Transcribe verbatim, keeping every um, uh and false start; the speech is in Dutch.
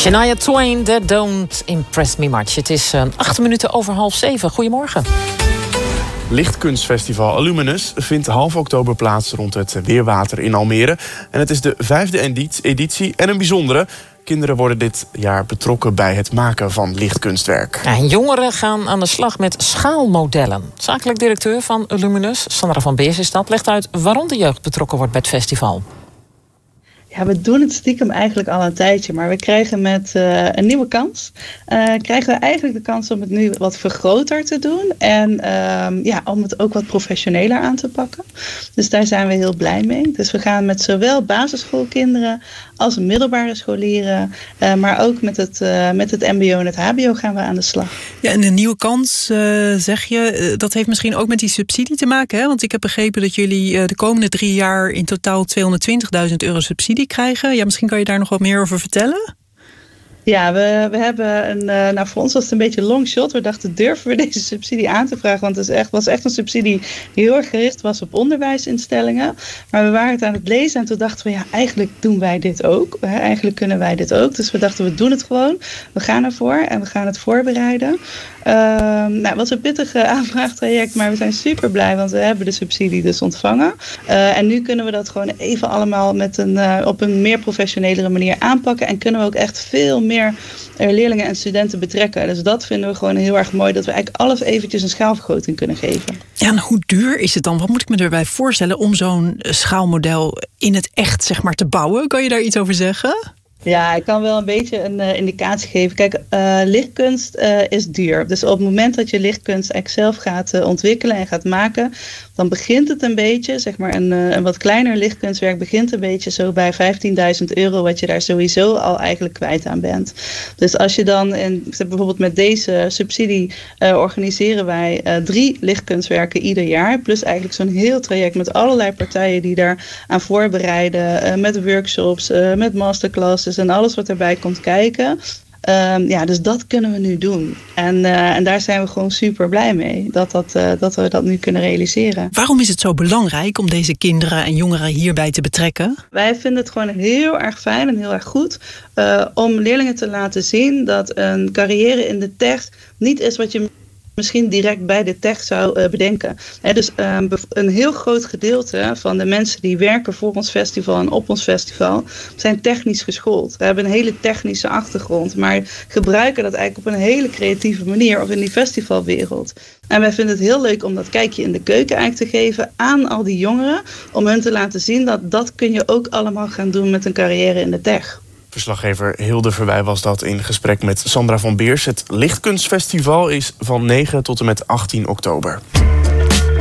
Shania Twain, That Don't Impress Me Much. Het is uh, acht minuten over half zeven. Goedemorgen. Lichtkunstfestival Illuminus vindt half oktober plaats rond het Weerwater in Almere. En het is de vijfde editie en een bijzondere. Kinderen worden dit jaar betrokken bij het maken van lichtkunstwerk. Ja, jongeren gaan aan de slag met schaalmodellen. Zakelijk directeur van Illuminus, Sandra van Beers is dat, legt uit waarom de jeugd betrokken wordt bij het festival. Ja, we doen het stiekem eigenlijk al een tijdje, maar we krijgen met uh, een nieuwe kans. Uh, krijgen we eigenlijk de kans om het nu wat vergroter te doen. En uh, ja, om het ook wat professioneler aan te pakken. Dus daar zijn we heel blij mee. Dus we gaan met zowel basisschoolkinderen als middelbare scholieren. Uh, maar ook met het, uh, met het mbo en het hbo gaan we aan de slag. Ja, en een nieuwe kans, uh, zeg je, uh, dat heeft misschien ook met die subsidie te maken. Hè? Want ik heb begrepen dat jullie uh, de komende drie jaar in totaal tweehonderdtwintigduizend euro subsidie krijgen. Ja, misschien kan je daar nog wat meer over vertellen? Ja, we, we hebben een, uh, nou voor ons was het een beetje long shot. We dachten, durven we deze subsidie aan te vragen? Want het is echt, was echt een subsidie die heel erg gericht was op onderwijsinstellingen. Maar we waren het aan het lezen en toen dachten we, ja, eigenlijk doen wij dit ook. Hè? Eigenlijk kunnen wij dit ook. Dus we dachten, we doen het gewoon. We gaan ervoor en we gaan het voorbereiden. Uh, nou, het was een pittige aanvraagtraject, maar we zijn super blij, want we hebben de subsidie dus ontvangen. Uh, en nu kunnen we dat gewoon even allemaal met een, uh, op een meer professionelere manier aanpakken. En kunnen we ook echt veel meer leerlingen en studenten betrekken. Dus dat vinden we gewoon heel erg mooi, dat we eigenlijk alles eventjes een schaalvergroting kunnen geven. Ja, en hoe duur is het dan? Wat moet ik me erbij voorstellen om zo'n schaalmodel in het echt, zeg maar, te bouwen? Kan je daar iets over zeggen? Ja, ik kan wel een beetje een uh, indicatie geven. Kijk, uh, lichtkunst uh, is duur. Dus op het moment dat je lichtkunst eigenlijk zelf gaat uh, ontwikkelen en gaat maken, dan begint het een beetje, zeg maar een, uh, een wat kleiner lichtkunstwerk begint een beetje zo bij vijftienduizend euro, wat je daar sowieso al eigenlijk kwijt aan bent. Dus als je dan, in, bijvoorbeeld met deze subsidie uh, organiseren wij uh, drie lichtkunstwerken ieder jaar, plus eigenlijk zo'n heel traject met allerlei partijen die daar aan voorbereiden, uh, met workshops, uh, met masterclasses en alles wat erbij komt kijken. Um, ja, dus dat kunnen we nu doen. En, uh, en daar zijn we gewoon super blij mee, dat, dat, uh, dat we dat nu kunnen realiseren. Waarom is het zo belangrijk om deze kinderen en jongeren hierbij te betrekken? Wij vinden het gewoon heel erg fijn en heel erg goed uh, om leerlingen te laten zien dat een carrière in de tech niet is wat je misschien direct bij de tech zou uh, bedenken. He, dus um, een heel groot gedeelte van de mensen die werken voor ons festival en op ons festival zijn technisch geschoold. We hebben een hele technische achtergrond, maar gebruiken dat eigenlijk op een hele creatieve manier of in die festivalwereld. En wij vinden het heel leuk om dat kijkje in de keuken eigenlijk te geven aan al die jongeren, om hun te laten zien dat dat kun je ook allemaal gaan doen met een carrière in de tech. Verslaggever Hilde Verwij was dat in gesprek met Sandra van Beers. Het Lichtkunstfestival is van negen tot en met achttien oktober.